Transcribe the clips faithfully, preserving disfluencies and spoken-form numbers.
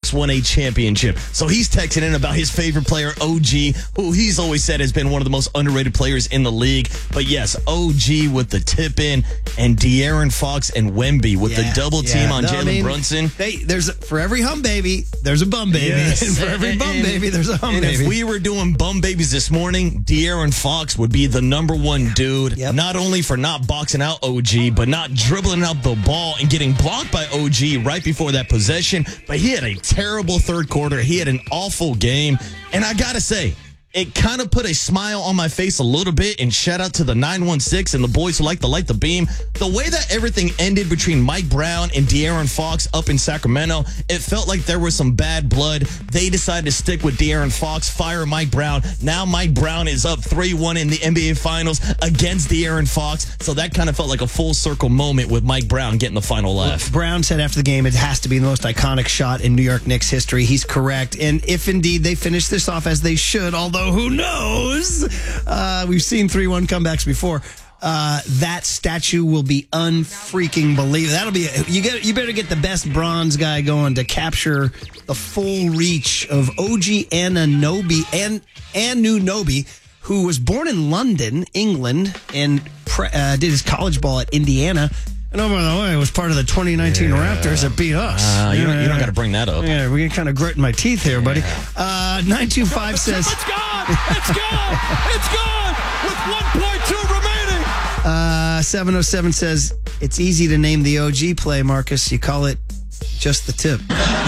Hawks won a championship. So he's texting in about his favorite player, O G, who he's always said has been one of the most underrated players in the league. But yes, O G with the tip in, and De'Aaron Fox and Wemby with yeah, the double yeah. team on no, Jalen I mean, Brunson. They, there's for every hum baby, there's a bum baby. Yes. And for every bum and, baby, there's a hum and baby. If we were doing bum babies this morning, De'Aaron Fox would be the number one dude. Yep. Not only for not boxing out O G, but not dribbling out the ball and getting blocked by O G right before that possession. But he had a terrible third quarter. He had an awful game. And I got to say, it kind of put a smile on my face a little bit, and shout out to the nine one six and the boys who like to light the beam. The way that everything ended between Mike Brown and De'Aaron Fox up in Sacramento, it felt like there was some bad blood. They decided to stick with De'Aaron Fox, fire Mike Brown. Now Mike Brown is up three one in the N B A Finals against De'Aaron Fox. So that kind of felt like a full circle moment with Mike Brown getting the final laugh. Brown said after the game it has to be the most iconic shot in New York Knicks history. He's correct. And if indeed they finish this off as they should, although who knows? Uh, we've seen three one comebacks before. Uh, that statue will be unfreaking believable. That'll be you get. You better get the best bronze guy going to capture the full reach of O G Anunoby and Anunoby, who was born in London, England, and pre- uh, did his college ball at Indiana. And oh, by the way, it was part of the twenty nineteen yeah. Raptors that beat us. Uh, you, don't, you don't got to bring that up. Yeah, we're kind of gritting my teeth here, buddy. Uh, nine two five says... It's gone! It's gone! It's gone! With one point two remaining! Uh, seven oh seven says, it's easy to name the O G play, Marcus. You call it just the tip.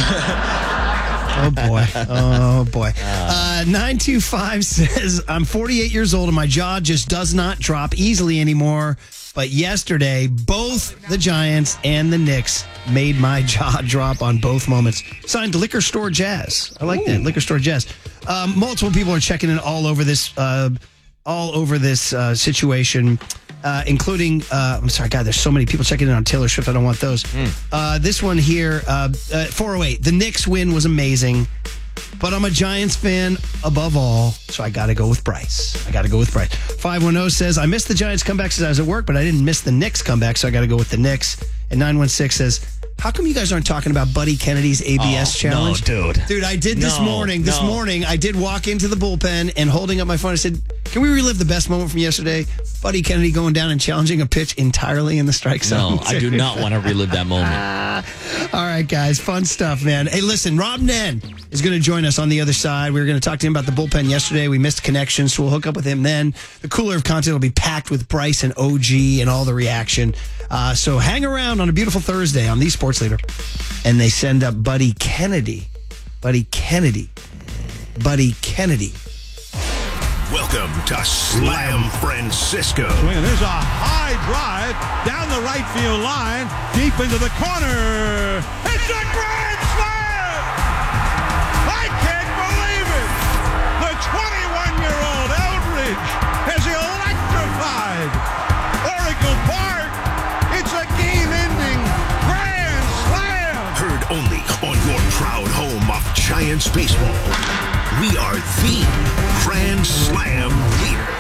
Oh, boy. Oh, boy. Uh, nine two five says, I'm forty-eight years old and my jaw just does not drop easily anymore. But yesterday, both the Giants and the Knicks made my jaw drop on both moments. Signed Liquor Store Jazz. I like Ooh. that, Liquor Store Jazz. Um, multiple people are checking in all over this, uh, all over this uh, situation, uh, including. Uh, I'm sorry, God. There's so many people checking in on Taylor Swift. I don't want those. Mm. Uh, this one here, uh, uh, four oh eight. The Knicks win was amazing. But I'm a Giants fan above all, so I got to go with Bryce. I got to go with Bryce. five one zero says, I missed the Giants comebacks as I was at work, but I didn't miss the Knicks comeback, so I got to go with the Knicks. And nine one six says, how come you guys aren't talking about Buddy Kennedy's A B S oh, challenge? No, dude. Dude, I did this no, morning. This no. morning, I did walk into the bullpen and holding up my phone, I said, can we relive the best moment from yesterday? Buddy Kennedy going down and challenging a pitch entirely in the strike zone. No, I do not want to relive that moment. All right, guys. Fun stuff, man. Hey, listen, Rob Nen is going to join us on the other side. We were going to talk to him about the bullpen yesterday. We missed connection, so we'll hook up with him then. The cooler of content will be packed with Bryce and O G and all the reaction. Uh, so hang around on a beautiful Thursday on The Sports Leader. And they send up Buddy Kennedy. Buddy Kennedy. Buddy Kennedy. Welcome to Slam Francisco. Swing, there's a high drive down the right field line, deep into the corner. It's a grand slam! I can't believe it! The twenty-one-year-old Eldridge has electrified Oracle Park. It's a game-ending grand slam! Heard only on your proud home of Giants baseball. We are the Grand Slam leader.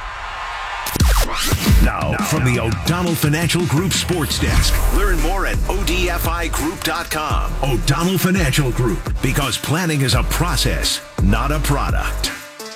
Now, now from the O'Donnell Financial Group Sports Desk. Learn more at O D F I group dot com. O'Donnell Financial Group, because planning is a process, not a product.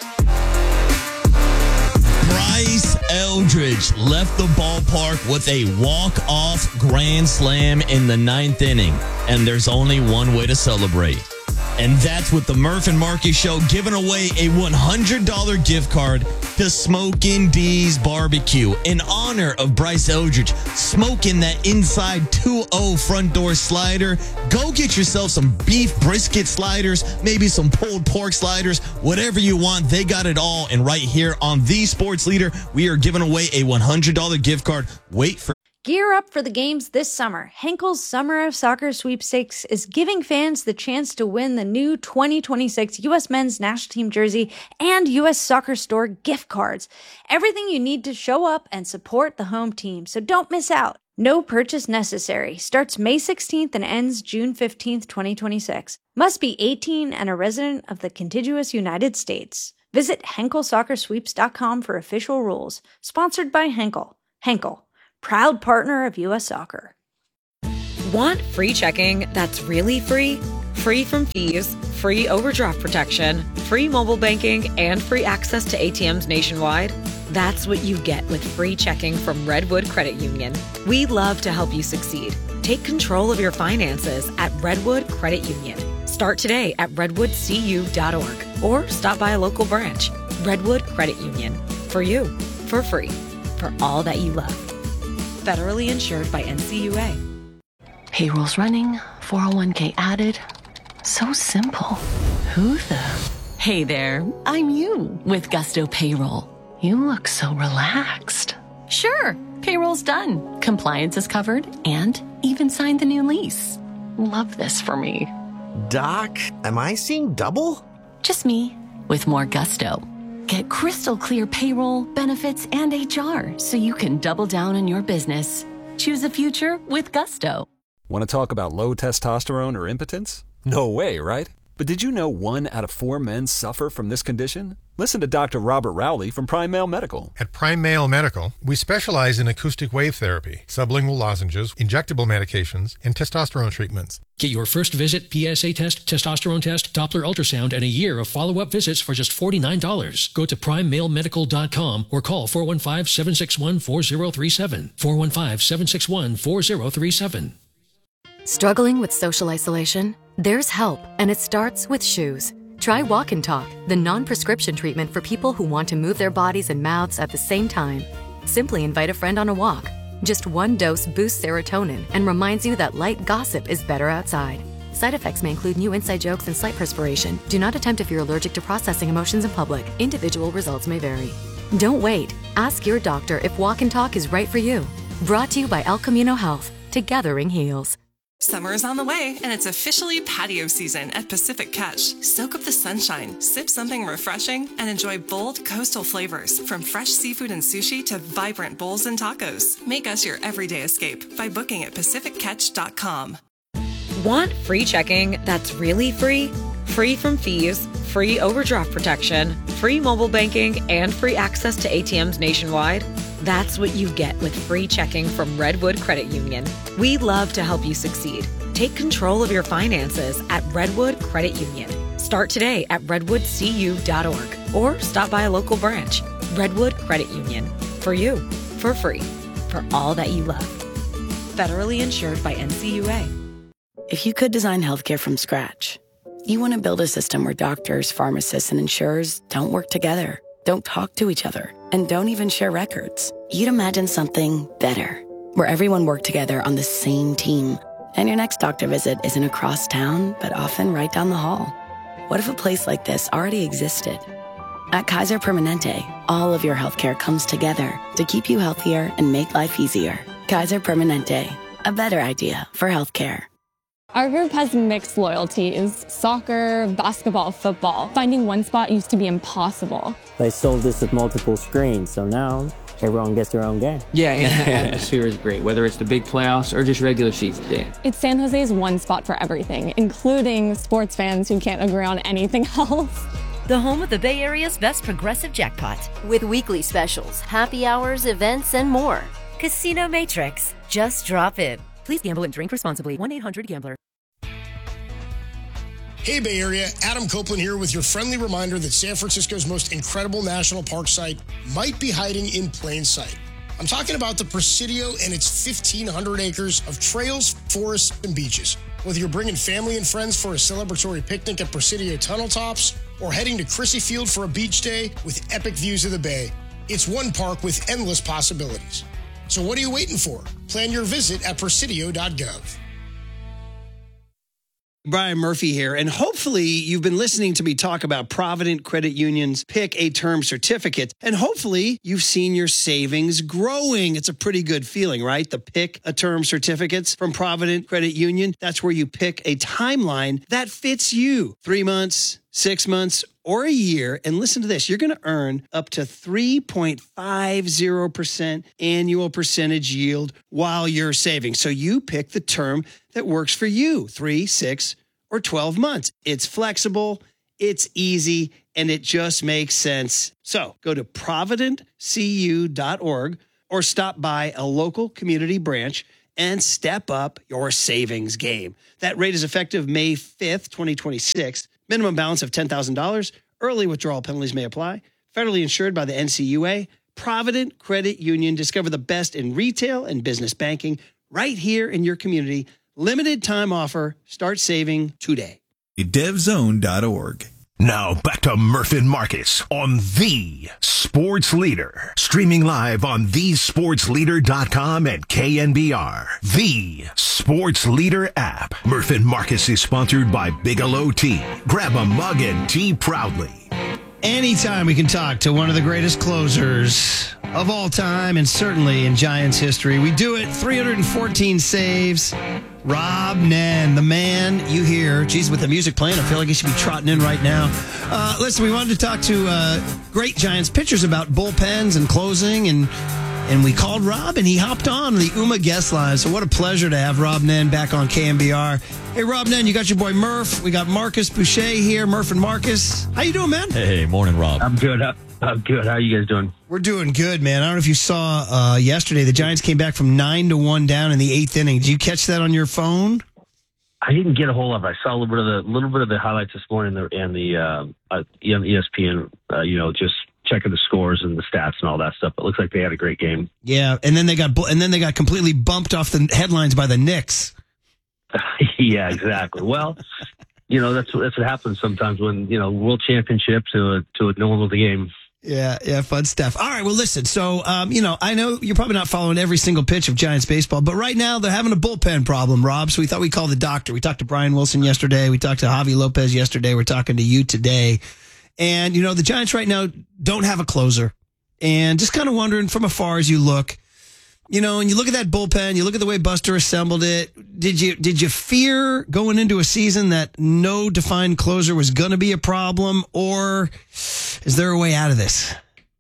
Bryce Eldridge left the ballpark with a walk-off grand slam in the ninth inning. And there's only one way to celebrate. And that's with the Murph and Marky Show giving away a one hundred dollars gift card to Smokin' D's Barbecue in honor of Bryce Eldridge smoking that inside two oh front door slider. Go get yourself some beef brisket sliders, maybe some pulled pork sliders, whatever you want. They got it all. And right here on The Sports Leader, we are giving away a one hundred dollars gift card. Wait for Gear up for the games this summer. Henkel's Summer of Soccer Sweepstakes is giving fans the chance to win the new twenty twenty-six U S Men's National Team jersey and U S Soccer Store gift cards. Everything you need to show up and support the home team, so don't miss out. No purchase necessary. Starts May sixteenth and ends June fifteenth, twenty twenty-six. Must be eighteen and a resident of the contiguous United States. Visit Henkel Soccer Sweeps dot com for official rules. Sponsored by Henkel. Henkel, proud partner of U S Soccer. Want free checking that's really free? Free from fees, free overdraft protection, free mobile banking, and free access to A T Ms nationwide. That's what you get with free checking from Redwood Credit Union. We love to help you succeed. Take control of your finances at Redwood Credit Union. Start today at redwood c u dot org or stop by a local branch. Redwood Credit Union. For you, for free, for all that you love. Federally insured by N C U A. Payroll's running, four oh one k added. So simple. Who the? Hey there, I'm you with Gusto Payroll. You look so relaxed. Sure, payroll's done. Compliance is covered and even signed the new lease. Love this for me. Doc, am I seeing double? Just me with more gusto. Get crystal clear payroll, benefits, and H R so you can double down on your business. Choose a future with Gusto. Want to talk about low testosterone or impotence? No way, right? But did you know one out of four men suffer from this condition? Listen to Doctor Robert Rowley from Prime Male Medical. At Prime Male Medical, we specialize in acoustic wave therapy, sublingual lozenges, injectable medications, and testosterone treatments. Get your first visit, P S A test, testosterone test, Doppler ultrasound, and a year of follow-up visits for just forty-nine dollars. Go to prime male medical dot com or call four one five, seven six one, four zero three seven. four one five, seven six one, four zero three seven. Struggling with social isolation? There's help, and it starts with shoes. Try Walk and Talk, the non-prescription treatment for people who want to move their bodies and mouths at the same time. Simply invite a friend on a walk. Just one dose boosts serotonin and reminds you that light gossip is better outside. Side effects may include new inside jokes and slight perspiration. Do not attempt if you're allergic to processing emotions in public. Individual results may vary. Don't wait. Ask your doctor if Walk and Talk is right for you. Brought to you by El Camino Health. Together heals. Summer is on the way, and it's officially patio season at Pacific Catch. Soak up the sunshine, sip something refreshing, and enjoy bold coastal flavors from fresh seafood and sushi to vibrant bowls and tacos. Make us your everyday escape by booking at pacific catch dot com. Want free checking that's really free? Free from fees, free overdraft protection, free mobile banking, and free access to A T Ms nationwide? That's what you get with free checking from Redwood Credit Union. We love to help you succeed. Take control of your finances at Redwood Credit Union. Start today at redwood c u dot org or stop by a local branch. Redwood Credit Union. For you, for free, for all that you love. Federally insured by N C U A. If you could design healthcare from scratch, you want to build a system where doctors, pharmacists, and insurers don't work together, don't talk to each other, and don't even share records. You'd imagine something better, where everyone worked together on the same team, and your next doctor visit isn't across town, but often right down the hall. What if a place like this already existed? At Kaiser Permanente, all of your healthcare comes together to keep you healthier and make life easier. Kaiser Permanente, a better idea for healthcare. Our group has mixed loyalties: soccer, basketball, football. Finding one spot used to be impossible. They sold this with multiple screens, so now everyone gets their own game. Yeah, and the atmosphere is great, whether it's the big playoffs or just regular season. It's San Jose's one spot for everything, including sports fans who can't agree on anything else. The home of the Bay Area's best progressive jackpot. With weekly specials, happy hours, events, and more. Casino Matrix. Just drop in. Please gamble and drink responsibly. one eight hundred gambler. Hey, Bay Area. Adam Copeland here with your friendly reminder that San Francisco's most incredible national park site might be hiding in plain sight. I'm talking about the Presidio and its fifteen hundred acres of trails, forests, and beaches. Whether you're bringing family and friends for a celebratory picnic at Presidio tunnel tops or heading to Crissy Field for a beach day with epic views of the bay, it's one park with endless possibilities. So what are you waiting for? Plan your visit at presidio dot gov. Brian Murphy here, and hopefully you've been listening to me talk about Provident Credit Union's Pick a Term Certificate, and hopefully you've seen your savings growing. It's a pretty good feeling, right? The Pick a Term Certificates from Provident Credit Union. That's where you pick a timeline that fits you. Three months, six months, or a year. And listen to this. You're going to earn up to three point five zero percent annual percentage yield while you're saving. So you pick the term that works for you, three, six, or twelve months. It's flexible, it's easy, and it just makes sense. So go to provident c u dot org or stop by a local community branch and step up your savings game. That rate is effective May fifth, twenty twenty-six. Minimum balance of ten thousand dollars. Early withdrawal penalties may apply. Federally insured by the N C U A. Provident Credit Union. Discover the best in retail and business banking right here in your community. Limited time offer. Start saving today. dev zone dot org. Now back to Murph and Marcus on The Sports Leader. Streaming live on the sports leader dot com and K N B R. The Sports Leader app. Murph and Marcus is sponsored by Bigelow Tea. Grab a mug and tea proudly. Anytime we can talk to one of the greatest closers of all time and certainly in Giants history, we do it. three hundred fourteen saves. Rob Nen, the man you hear. Geez, with the music playing, I feel like he should be trotting in right now. Uh, listen, we wanted to talk to uh, great Giants pitchers about bullpens and closing, and and we called Rob, and he hopped on the U M A guest line. So what a pleasure to have Rob Nen back on K N B R. Hey, Rob Nen, you got your boy Murph. We got Marcus Boucher here, Murph and Marcus. How you doing, man? Hey, morning, Rob. I'm good. I'm good. How are you guys doing? We're doing good, man. I don't know if you saw uh, yesterday, the Giants came back from nine to one down in the eighth inning. Did you catch that on your phone? I didn't get a whole lot of it. I saw a little bit of the little bit of the highlights this morning and the uh, uh, E S P N, uh, you know, just checking the scores and the stats and all that stuff. It looks like they had a great game. Yeah, and then they got and then they got completely bumped off the headlines by the Knicks. Yeah, exactly. Well, you know, that's that's what happens sometimes when, you know, world championship to a, to a normal game. Yeah, yeah, fun stuff. All right, well, listen, so, um, you know, I know you're probably not following every single pitch of Giants baseball, but right now they're having a bullpen problem, Rob, so we thought we'd call the doctor. We talked to Brian Wilson yesterday. We talked to Javi Lopez yesterday. We're talking to you today. And, you know, the Giants right now don't have a closer. And just kind of wondering from afar as you look, you know, and you look at that bullpen, you look at the way Buster assembled it. Did you did you fear going into a season that no defined closer was going to be a problem, or is there a way out of this?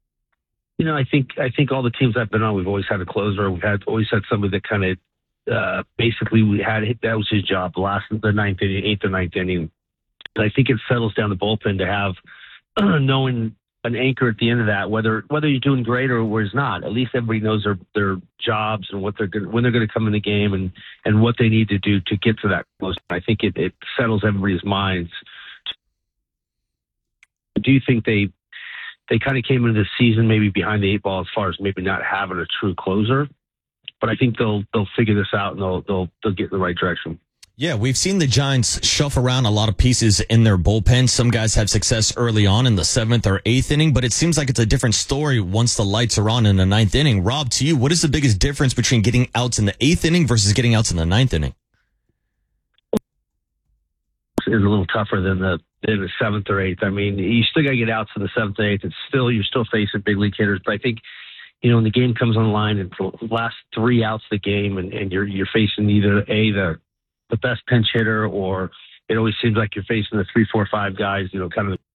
You know, I think I think all the teams I've been on, we've always had a closer. We've had always had somebody that kind of uh, basically we had that was his job. The last the ninth inning, eighth or ninth inning. And I think it settles down the bullpen to have uh, knowing. An anchor at the end of that, whether whether you're doing great or where's not. At least everybody knows their their jobs and what they're going when they're going to come in the game and and what they need to do to get to that close. I think it, it settles everybody's minds. Do you think they they kind of came into the season maybe behind the eight ball as far as maybe not having a true closer? But I think they'll they'll figure this out and they'll they'll they'll get in the right direction. Yeah, we've seen the Giants shuffle around a lot of pieces in their bullpen. Some guys have success early on in the seventh or eighth inning, but it seems like it's a different story once the lights are on in the ninth inning. Rob, to you, what is the biggest difference between getting outs in the eighth inning versus getting outs in the ninth inning? It's a little tougher than the in the seventh or eighth. I mean, you still got to get outs in the seventh or eighth. It's still you're still facing big league hitters, but I think you know when the game comes online and the last three outs of the game, and, and you're you're facing either a the the best pinch hitter, or it always seems like you're facing the three, four, five guys, you know, kind of.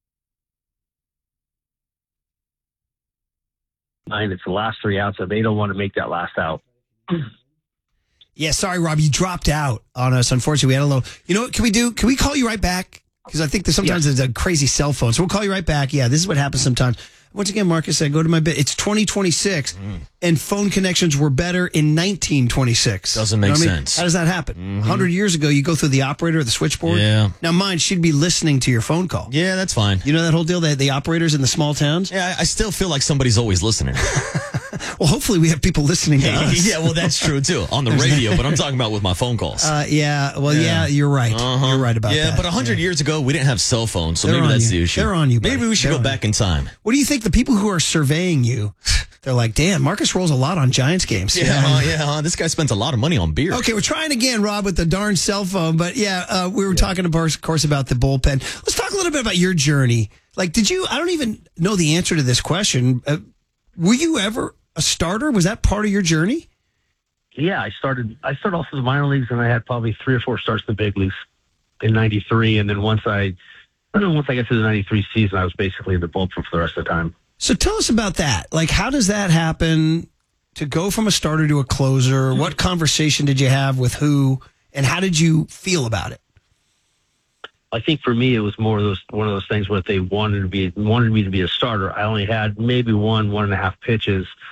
And it's the last three outs, so they don't want to make that last out. Yeah, sorry, Rob, you dropped out on us. Unfortunately, we had a little. You know what? Can we do? Can we call you right back? Because I think that sometimes yeah. there's a crazy cell phone, so we'll call you right back. Yeah, this is what happens sometimes. Once again, Marcus said, go to my bit. It's twenty twenty-six, mm. and phone connections were better in nineteen twenty-six. Doesn't make you know what I mean? sense. How does that happen? Mm-hmm. one hundred years ago, you go through the operator or the switchboard. Yeah. Now, mine, she'd be listening to your phone call. Yeah, that's fine. You know that whole deal, that the operators in the small towns? Yeah, I still feel like somebody's always listening. Well, hopefully we have people listening to us. Yeah, well, that's true, too, on the radio, but I'm talking about with my phone calls. Uh, yeah, well, yeah, yeah you're right. Uh-huh. You're right about yeah, that. Yeah, but one hundred yeah. years ago, we didn't have cell phones, so They're maybe that's you. the issue. They're on you, buddy. Maybe we should They're go back you. in time. What do you think the people who are surveying you, they're like, damn, Marcus rolls a lot on Giants games. Yeah, yeah, uh, yeah uh, this guy spends a lot of money on beer. Okay, we're trying again, Rob, with the darn cell phone, but yeah, uh, we were yeah. talking, of course, about the bullpen. Let's talk a little bit about your journey. Like, did you, I don't even know the answer to this question. Uh, were you ever a starter? Was that part of your journey? Yeah, I started I started off with the minor leagues, and I had probably three or four starts in the big leagues in ninety-three, and then once I once I got to the ninety-three season, I was basically in the bullpen for the rest of the time. So tell us about that. Like, how does that happen to go from a starter to a closer? Mm-hmm. What conversation did you have with who, and how did you feel about it? I think for me, it was more of those one of those things where they wanted to be wanted me to be a starter. I only had maybe one one and a half pitches.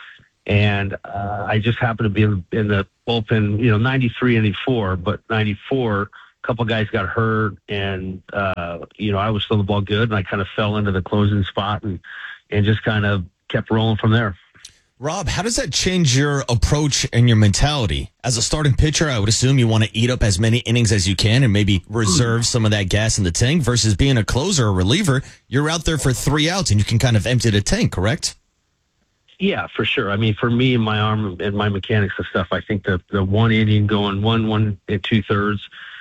And uh, I just happened to be in, in the bullpen, you know, ninety-three, ninety-four, but ninety-four, a couple guys got hurt, and, uh, you know, I was still the ball good, and I kind of fell into the closing spot and, and just kind of kept rolling from there. Rob, how does that change your approach and your mentality? As a starting pitcher, I would assume you want to eat up as many innings as you can and maybe reserve some of that gas in the tank, versus being a closer or reliever. You're out there for three outs and you can kind of empty the tank, correct? Yeah, for sure. I mean, for me and my arm and my mechanics and stuff, I think the, the one inning going one, one and two thirds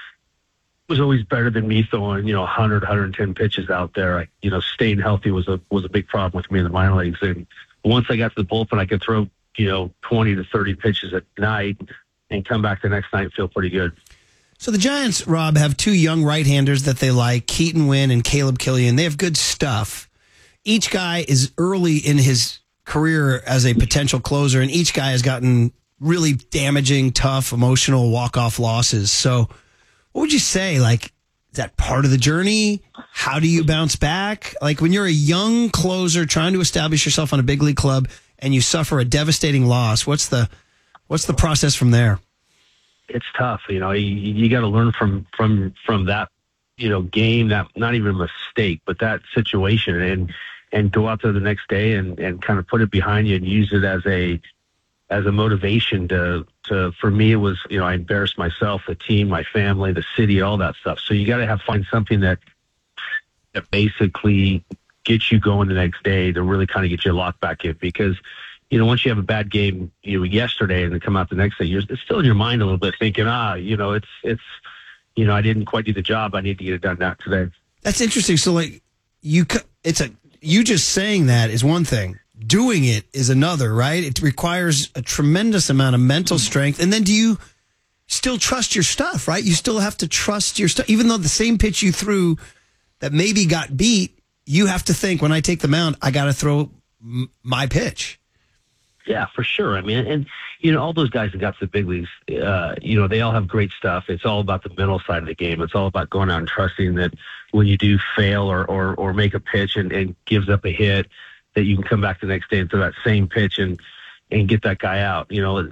was always better than me throwing, you know, one hundred, one hundred ten pitches out there. I, you know, staying healthy was a, was a big problem with me in the minor leagues. And once I got to the bullpen, I could throw, you know, twenty to thirty pitches at night and come back the next night and feel pretty good. So the Giants, Rob, have two young right-handers that they like, Keaton Winn and Caleb Killian. They have good stuff. Each guy is early in his career as a potential closer, and each guy has gotten really damaging, tough, emotional walk-off losses. So what would you say? Like, is that part of the journey? How do you bounce back? Like, when you're a young closer trying to establish yourself on a big league club and you suffer a devastating loss, what's the what's the process from there? It's tough. You know, you, you got to learn from, from, from that, you know, game, that not even a mistake, but that situation, and, and go out there the next day and, and kind of put it behind you and use it as a, as a motivation to, to, for me, it was, you know, I embarrassed myself, the team, my family, the city, all that stuff. So you got to have, find something that, that basically gets you going the next day to really kind of get you locked back in, because, you know, once you have a bad game, you know, yesterday and then come out the next day, you're it's still in your mind a little bit thinking, ah, you know, it's, it's, you know, I didn't quite do the job. I need to get it done now today. That's interesting. So like you, it's a, you just saying that is one thing. Doing it is another, right? It requires a tremendous amount of mental strength. And then do you still trust your stuff, right? You still have to trust your stuff. Even though the same pitch you threw that maybe got beat, you have to think, when I take the mound, I got to throw m- my pitch. Yeah, for sure. I mean, and, you know, all those guys that got to the big leagues, uh, you know, they all have great stuff. It's all about the mental side of the game. It's all about going out and trusting that when you do fail or, or, or make a pitch and, and gives up a hit, that you can come back the next day and throw that same pitch and, and get that guy out. You know,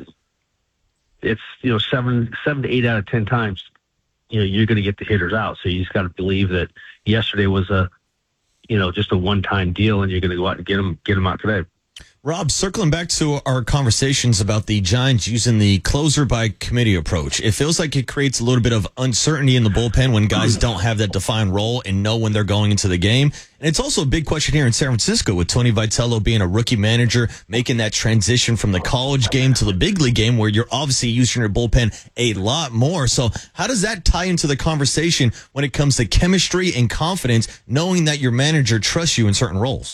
it's, you know, seven, seven to eight out of ten times, you know, you're going to get the hitters out. So you just got to believe that yesterday was a, you know, just a one-time deal, and you're going to go out and get them, get them out today. Rob, circling back to our conversations about the Giants using the closer by committee approach, it feels like it creates a little bit of uncertainty in the bullpen when guys don't have that defined role and know when they're going into the game. And it's also a big question here in San Francisco with Tony Vitello being a rookie manager, making that transition from the college game to the big league game where you're obviously using your bullpen a lot more. So how does that tie into the conversation when it comes to chemistry and confidence, knowing that your manager trusts you in certain roles?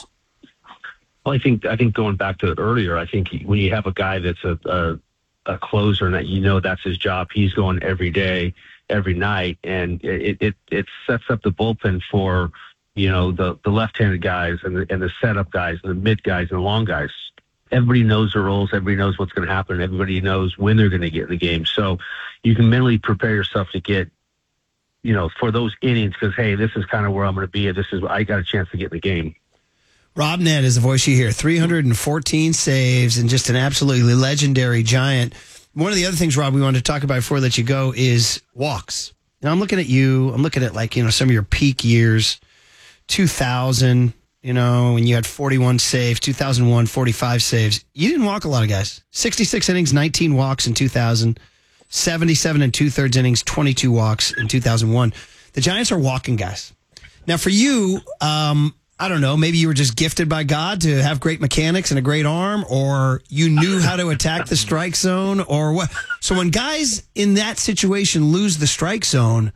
Well, I think I think going back to it earlier, I think when you have a guy that's a, a a closer and that you know that's his job, he's going every day, every night, and it it, it sets up the bullpen for, you know, the, the left-handed guys and the and the setup guys and the mid guys and the long guys. Everybody knows their roles. Everybody knows what's going to happen. Everybody knows when they're going to get in the game. So you can mentally prepare yourself to get, you know, for those innings, because hey, this is kind of where I'm going to be. This is I got a chance to get in the game. Rob Nett is the voice you hear. three hundred fourteen saves and just an absolutely legendary Giant. One of the other things, Rob, we wanted to talk about before I let you go is walks. Now, I'm looking at you. I'm looking at, like, you know, some of your peak years. two thousand, you know, when you had forty-one saves. two thousand one, forty-five saves. You didn't walk a lot of guys. sixty-six innings, nineteen walks in two thousand. seventy-seven and two-thirds innings, twenty-two walks in two thousand one. The Giants are walking guys. Now, for you, um, I don't know, maybe you were just gifted by God to have great mechanics and a great arm, or you knew how to attack the strike zone, or what. So when guys in that situation lose the strike zone,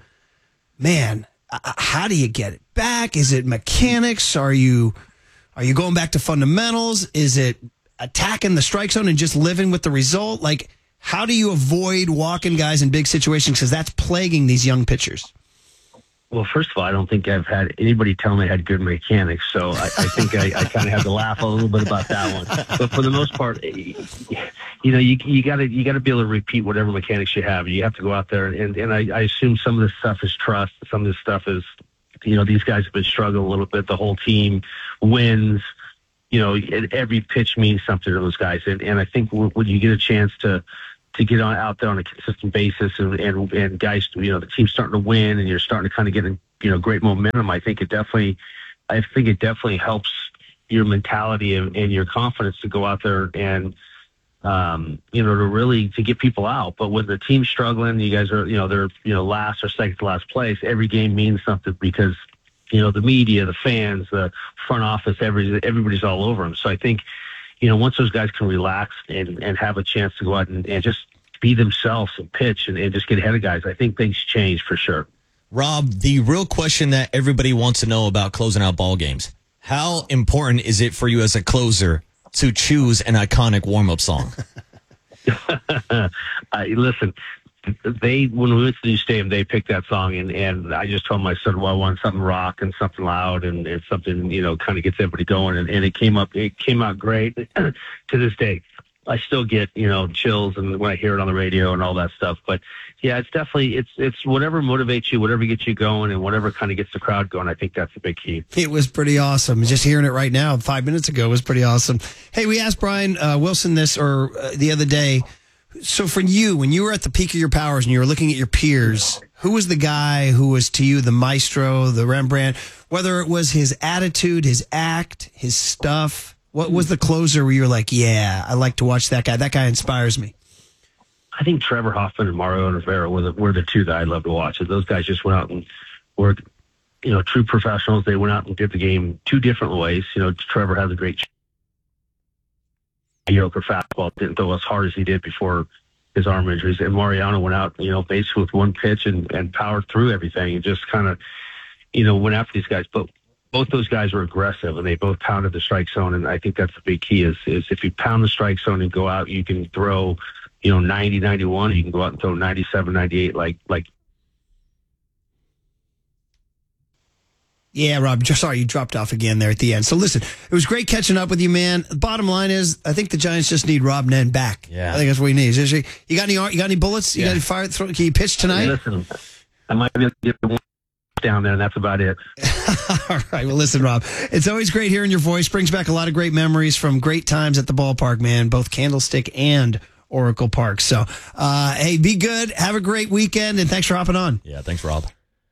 man, how do you get it back? Is it mechanics? Are you are you going back to fundamentals? Is it attacking the strike zone and just living with the result? Like, how do you avoid walking guys in big situations? Because that's plaguing these young pitchers. Well, first of all, I don't think I've had anybody tell me I had good mechanics, so I, I think I, I kind of had to laugh a little bit about that one. But for the most part, you know, you you got to you got to be able to repeat whatever mechanics you have. You have to go out there, and and I, I assume some of this stuff is trust. Some of this stuff is, you know, these guys have been struggling a little bit. The whole team wins, you know, every pitch means something to those guys. And, and I think when you get a chance to, to get on out there on a consistent basis and, and, and guys, you know, the team's starting to win and you're starting to kind of get, you know, great momentum, I think it definitely, I think it definitely helps your mentality and, and your confidence to go out there and, um, you know, to really, to get people out. But when the team's struggling, you guys are, you know, they're, you know, last or second to last place, every game means something because, you know, the media, the fans, the front office, every, everybody's all over them. So I think, you know, once those guys can relax and, and have a chance to go out and, and just be themselves and pitch and, and just get ahead of guys, I think things change for sure. Rob, the real question that everybody wants to know about closing out ball games, how important is it for you as a closer to choose an iconic warm-up song? I, listen, they when we went to the new stadium, they picked that song, and, and I just told my son, well, I want something rock and something loud and, and something, you know, kind of gets everybody going, and, and it came up, it came out great. To this day, I still get, you know, chills and when I hear it on the radio and all that stuff. But yeah, it's definitely, it's it's whatever motivates you, whatever gets you going, and whatever kind of gets the crowd going. I think that's the big key. It was pretty awesome. Just hearing it right now, five minutes ago, was pretty awesome. Hey, we asked Brian uh, Wilson this or uh, the other day. So for you, when you were at the peak of your powers and you were looking at your peers, who was the guy who was to you the maestro, the Rembrandt? Whether it was his attitude, his act, his stuff, what was the closer where you were like, yeah, I like to watch that guy. That guy inspires me. I think Trevor Hoffman and Mario Rivera were the, were the two that I love to watch. Those guys just went out and were, you know, true professionals. They went out and did the game two different ways. You know, Trevor has a great mediocre fastball, didn't throw as hard as he did before his arm injuries. And Mariano went out, you know, basically with one pitch and, and powered through everything and just kind of, you know, went after these guys. But both those guys were aggressive and they both pounded the strike zone. And I think that's the big key is, is if you pound the strike zone and go out, you can throw, you know, ninety, ninety-one, you can go out and throw ninety-seven, ninety-eight, like, like, Yeah, Rob, just sorry you dropped off again there at the end. So listen, it was great catching up with you, man. The bottom line is, I think the Giants just need Rob Nen back. Yeah. I think that's what he needs. You got any you got any bullets? You Yeah. got any fire? Throw, can you pitch tonight? Listen, I might be able to get one down there, and that's about it. All right. Well, listen, Rob, it's always great hearing your voice. Brings back a lot of great memories from great times at the ballpark, man, both Candlestick and Oracle Park. So, uh, hey, be good. Have a great weekend, and thanks for hopping on. Yeah, thanks, Rob.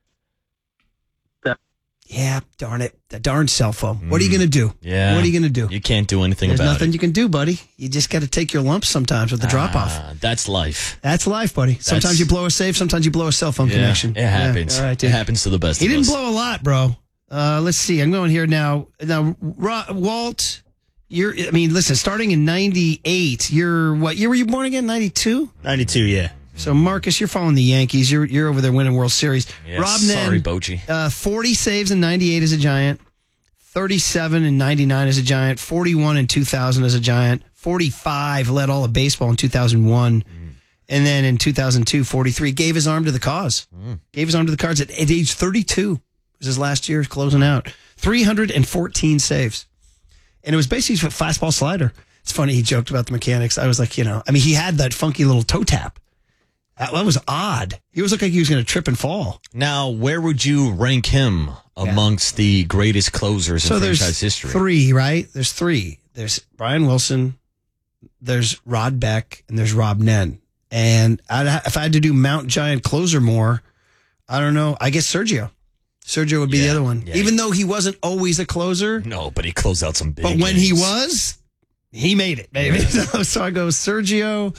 Yeah, darn it. The darn cell phone. What are you going to do? Yeah. What are you going to do? You can't do anything There's about nothing it. you can do, buddy. You just got to take your lumps sometimes with the drop off. Ah, that's life. That's life, buddy. Sometimes That's- you blow a safe, sometimes you blow a cell phone Yeah, connection. it happens. Yeah, all right, It dude. happens to the best He of didn't us. blow a lot, bro. Uh, let's see. I'm going here now. Now, Ro- Walt, you're, I mean, listen, starting in ninety-eight, you're, what year were you born again? ninety-two? ninety-two, yeah. So, Marcus, you're following the Yankees. You're you're over there winning World Series. Yeah, Rob Nen, sorry, Bochy. Uh, forty saves in ninety-eight as a Giant, thirty-seven in ninety-nine as a Giant, forty-one in two thousand as a Giant, forty-five led all of baseball in two thousand one, mm. and then in two thousand two, forty-three. Gave his arm to the cause. Mm. Gave his arm to the Cards at, at age thirty-two. It was his last year closing out. three hundred fourteen saves. And it was basically a fastball slider. It's funny, he joked about the mechanics. I was like, you know, I mean, he had that funky little toe tap. That, that was odd. He was looking like he was going to trip and fall. Now, where would you rank him amongst the greatest closers So in there's franchise history? three, right? There's three. There's Brian Wilson, there's Rod Beck, and there's Rob Nen. And I'd, if I had to do Mount Giant closer more, I don't know. I guess Sergio. Sergio would be the other one. yeah. Even though he wasn't always a closer. No, but he closed out some big But when he games. was, he made it, baby. so, so I go Sergio,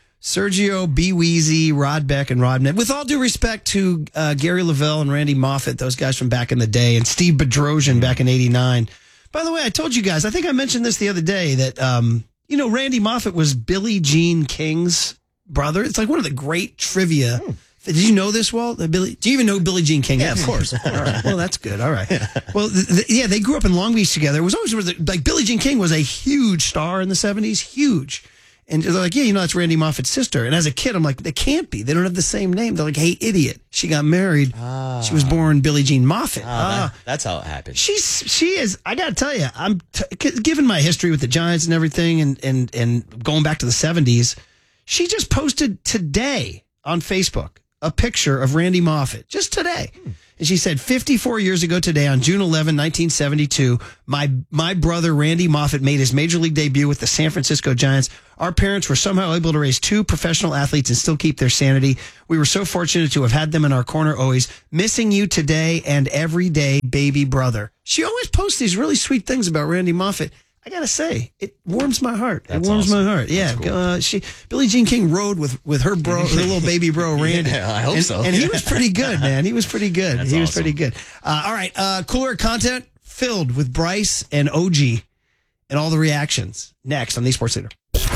Sergio, B. Weezy, Rod Beck, and Rob Nen. With all due respect to uh, Gary Lavelle and Randy Moffat, those guys from back in the day, and Steve Bedrosian Mm-hmm. back in eighty-nine. By the way, I told you guys, I think I mentioned this the other day, that, um, you know, Randy Moffat was Billie Jean King's brother. It's like one of the great trivia. Hmm. Did you know this, Walt? That Billy, do you even know who Billie Jean King is? Yeah, of course. All right. Well, that's good. All right. Well, th- th- yeah, they grew up in Long Beach together. It was always like Billie Jean King was a huge star in the seventies, huge. And they're like, yeah, you know, that's Randy Moffat's sister. And as a kid, I'm like, they can't be. They don't have the same name. They're like, hey, idiot. She got married. Ah. She was born Billie Jean Moffitt. Ah, Ah. that- that's how it happened. She's she is. I got to tell you, I'm t- given my history with the Giants and everything, and and and going back to the seventies. She just posted today on Facebook a picture of Randy Moffat just today, And she said, fifty-four years ago today, on June eleventh, nineteen seventy-two, my my brother Randy Moffett made his major league debut with the San Francisco Giants. Our parents were somehow able to raise two professional athletes and still keep their sanity. We were so fortunate to have had them in our corner always. Missing you today and every day, baby brother. She always posts these really sweet things about Randy Moffett. I gotta say, it warms my heart. That's it warms awesome. my heart. Yeah, cool. uh, she Billie Jean King rode with with her bro, her little baby bro Randy. Yeah, I hope and, so. And he was pretty good, man. He was pretty good. That's he was awesome. pretty good. Uh, all right, uh, cooler content filled with Bryce and O G and all the reactions next on the Sports Leader.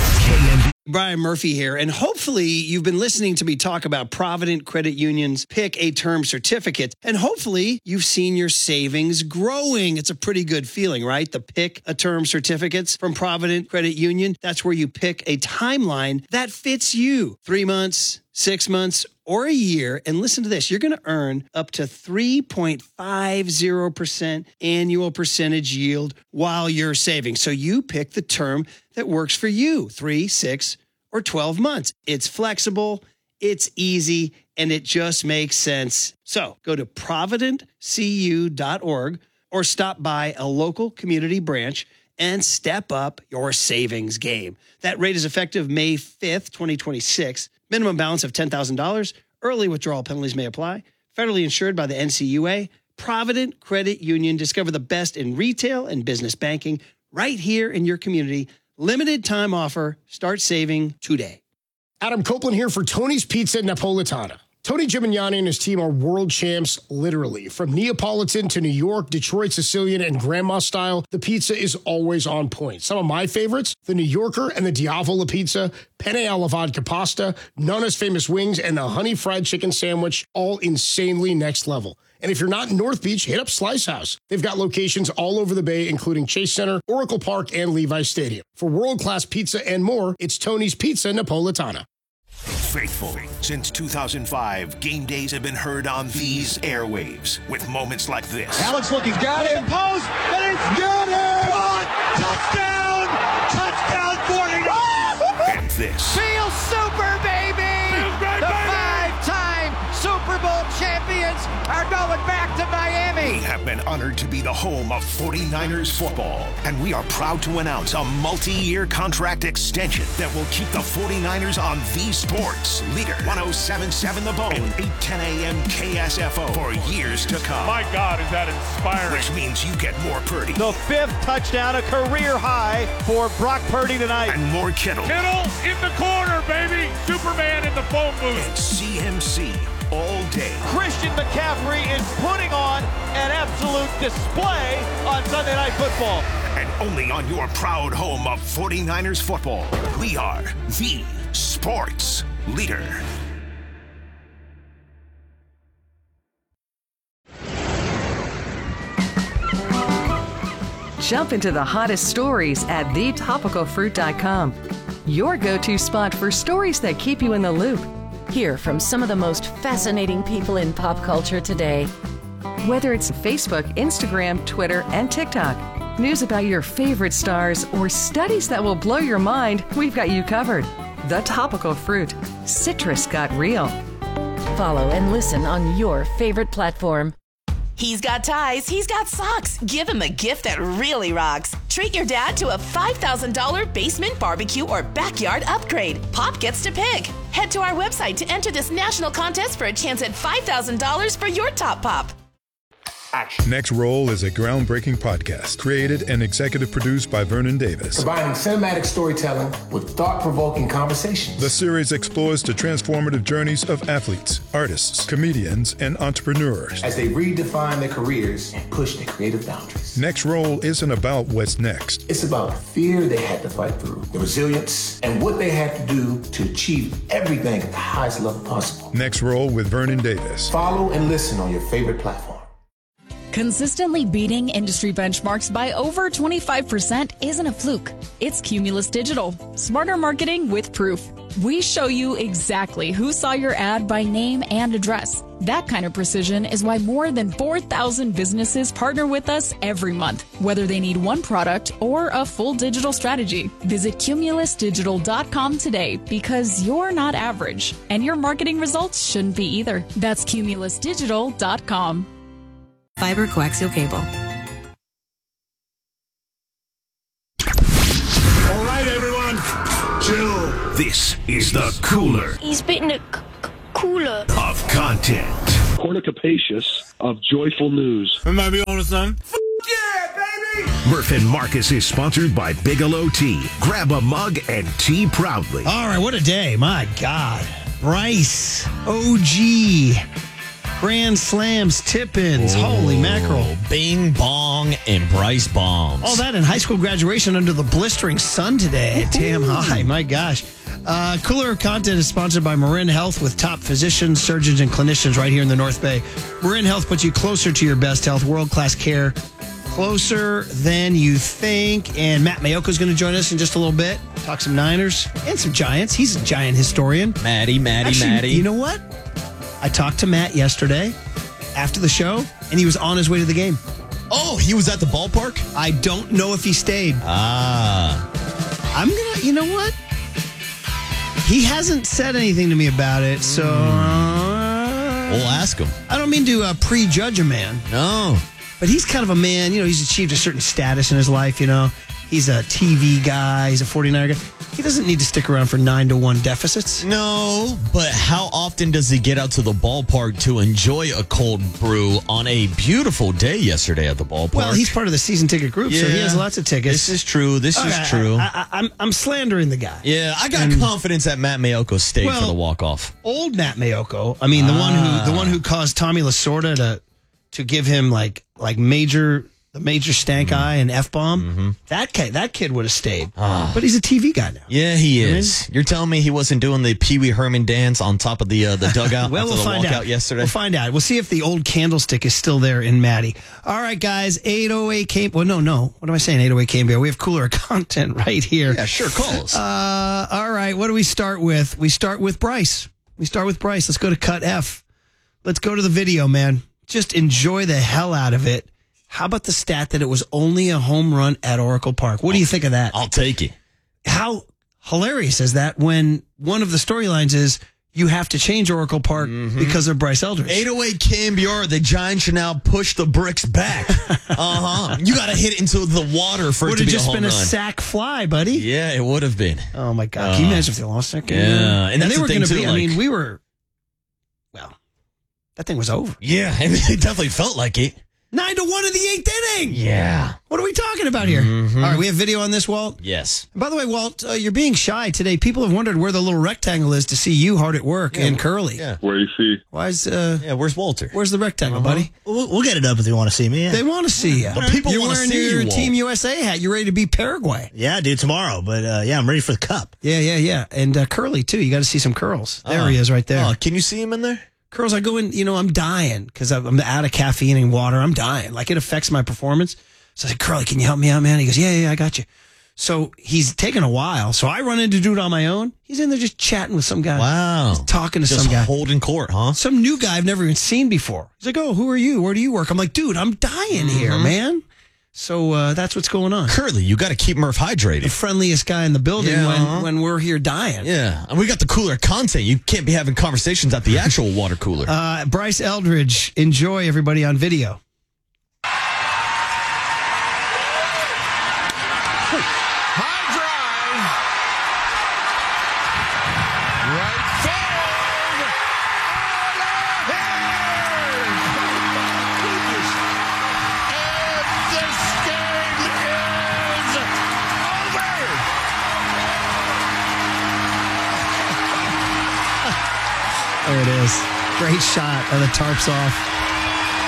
Brian Murphy here, and hopefully you've been listening to me talk about Provident Credit Union's Pick a Term certificate, and hopefully you've seen your savings growing. It's a pretty good feeling, right? The Pick a Term certificates from Provident Credit Union. That's where you pick a timeline that fits you. Three months, six months, or a year. And listen to this, you're going to earn up to three point five zero percent annual percentage yield while you're saving. So you pick the term that works for you, three, six, or twelve months. It's flexible, it's easy, and it just makes sense. So go to provident c u dot org or stop by a local community branch and step up your savings game. That rate is effective May fifth, twenty twenty-six. Minimum balance of ten thousand dollars. Early withdrawal penalties may apply. Federally insured by the N C U A. Provident Credit Union. Discover the best in retail and business banking right here in your community. Limited time offer. Start saving today. Adam Copeland here for Tony's Pizza Napolitana. Tony Gimignani and his team are world champs, literally. From Neapolitan to New York, Detroit Sicilian, and Grandma style, the pizza is always on point. Some of my favorites, the New Yorker and the Diavola pizza, penne alla vodka pasta, Nonna's famous wings, and the honey fried chicken sandwich, all insanely next level. And if you're not in North Beach, hit up Slice House. They've got locations all over the Bay, including Chase Center, Oracle Park, and Levi's Stadium. For world-class pizza and more, it's Tony's Pizza Napolitana. Faithful. Since two thousand five, game days have been heard on these airwaves with moments like this. Alex looking, got it, post, and it's got it! Come on, touchdown! Touchdown, forty-nine! And this. Feel super, baby! Feels great, the baby! five-time Super Bowl champions are going back to Miami. We have been honored to be the home of forty-niners football, and we are proud to announce a multi-year contract extension that will keep the forty-niners on the Sports Leader. ten seventy-seven The Bone and eight ten a.m. K S F O for years to come. My God, is that inspiring. Which means you get more Purdy. The fifth touchdown, a career high for Brock Purdy tonight. And more Kittle. Kittle in the corner, baby. Superman in the phone booth. And C M C all day. Christian McCaffrey is putting on an absolute display on Sunday Night Football. And only on your proud home of forty-niners football, we are the Sports Leader. Jump into the hottest stories at the topical fruit dot com. Your go-to spot for stories that keep you in the loop. Hear from some of the most fascinating people in pop culture today. Whether it's Facebook, Instagram, Twitter, and TikTok, news about your favorite stars, or studies that will blow your mind, we've got you covered. The Topical Fruit. Citrus got real. Follow and listen on your favorite platform. He's got ties, he's got socks. Give him a gift that really rocks. Treat your dad to a five thousand dollars basement barbecue or backyard upgrade. Pop gets to pick. Head to our website to enter this national contest for a chance at five thousand dollars for your top pop. Action. Next Roll is a groundbreaking podcast created and executive produced by Vernon Davis. Combining cinematic storytelling with thought-provoking conversations. The series explores the transformative journeys of athletes, artists, comedians, and entrepreneurs as they redefine their careers and push their creative boundaries. Next Roll isn't about what's next. It's about the fear they had to fight through, the resilience, and what they had to do to achieve everything at the highest level possible. Next Roll with Vernon Davis. Follow and listen on your favorite platform. Consistently beating industry benchmarks by over twenty-five percent isn't a fluke. It's Cumulus Digital. Smarter marketing with proof. We show you exactly who saw your ad by name and address. That kind of precision is why more than four thousand businesses partner with us every month, whether they need one product or a full digital strategy. Visit cumulus digital dot com today because you're not average, and your marketing results shouldn't be either. That's cumulus digital dot com. fiber coaxial cable. All right, everyone, chill. This is the cooler He's bitten a c- c- cooler of content. Cornucopacious of joyful news. Might be on to something. Murph and Marcus is sponsored by Bigelow Tea. Grab a mug and tea proudly. All right, what a day. My God. Bryce, O G, Grand Slams, tip-ins, holy mackerel. Bing Bong and Bryce bombs. All that in high school graduation under the blistering sun today at Tam High. My gosh. Uh, Cooler Content is sponsored by Marin Health with top physicians, surgeons, and clinicians right here in the North Bay. Marin Health puts you closer to your best health, world-class care, closer than you think. And Matt Mayoko is going to join us in just a little bit. Talk some Niners and some Giants. He's a Giant historian. Matty, Matty, Actually, Matty. You know what? I talked to Matt yesterday after the show, and he was on his way to the game. Oh, he was at the ballpark? I don't know if he stayed. Ah. I'm going to, you know what? He hasn't said anything to me about it, so... Uh, we'll ask him. I don't mean to uh, prejudge a man. No. But he's kind of a man, you know, he's achieved a certain status in his life, you know. He's a T V guy, he's a forty-niner guy. He doesn't need to stick around for nine to one deficits. No, but how often does he get out to the ballpark to enjoy a cold brew on a beautiful day yesterday at the ballpark? Well, he's part of the season ticket group, so he Yeah. has lots of tickets. This is true. This Okay, is true. I, I, I'm, I'm slandering the guy. yeah, I got And- confidence that Matt Mayoko stayed Well, for the walk-off. Old Matt Mayoko, I mean, the one who the one who caused Tommy Lasorda to to give him like like major the major stank Mm-hmm. eye and F bomb. That kid, that kid would have stayed. But he's a T V guy now. Yeah, he You know what I is. You're telling me he wasn't doing the Pee Wee Herman dance on top of the uh, the dugout Well, after we'll the find walkout out yesterday? We'll find out. We'll see if the old candlestick is still there in Maddie. All right, guys. eight oh eight Came. Well, no, no. What am I saying? eight oh eight Cambio. We have cooler content right here. Yeah, sure. Call us. Uh, all right. What do we start with? We start with Bryce. We start with Bryce. Let's go to cut F. Let's go to the video, man. Just enjoy the hell out of it. How about the stat that it was only a home run at Oracle Park? What do you think of that? I'll take it. How hilarious is that when one of the storylines is you have to change Oracle Park because of Bryce Eldridge? eight oh eight Cambio, the Giants should now push the bricks back. uh-huh. You got to hit it into the water for Would it to have be just a home been a run. sack fly, buddy. Yeah, it would have been. Oh, my God. Can you Uh, imagine if they lost that game? yeah, and And, that's they the were thing, going to too, be, I like- mean, we were, well, that thing was over. Yeah, it definitely felt like it. Nine to one in the eighth inning. Yeah. What are we talking about here? Mhm. All right, we have video on this, Walt. Yes. By the way, Walt, uh, you're being shy today. People have wondered where the little rectangle is to see you hard at work and Curly. Yeah. Where you see? Why's uh? Yeah, where's Walter? Where's the rectangle, buddy? We'll, we'll get it up if you want to see me. Yeah, They want to see you. But people You're wanna wearing see your you, Walt. Team U S A hat. You're ready to beat Paraguay. yeah, dude, tomorrow. But uh, yeah, I'm ready for the cup. Yeah, yeah, yeah. And uh, Curly, too. You got to see some curls. There Oh. he is right there. Oh, can you see him in there? Curls, I go in, you know, I'm dying because I'm out of caffeine and water. I'm dying. Like, it affects my performance. So I said, Curly, can you help me out, man? He goes, yeah, yeah, I got you. So he's taking a while. So I run in to do it on my own. He's in there just chatting with some guy. Wow. Just talking to Just some guy. holding court, huh? Some new guy I've never even seen before. He's like, oh, who are you? Where do you work? I'm like, dude, I'm dying here, man. So uh, that's what's going on. Curly, you got to keep Murph The hydrated. friendliest guy in the building Yeah, when, uh-huh. when we're here dying. Yeah, and we got the cooler content. You can't be having conversations at the actual water cooler. Uh, Bryce Eldridge, enjoy everybody on video. High drive. Right forward. And this game is over. There it is. Great shot of the tarps off.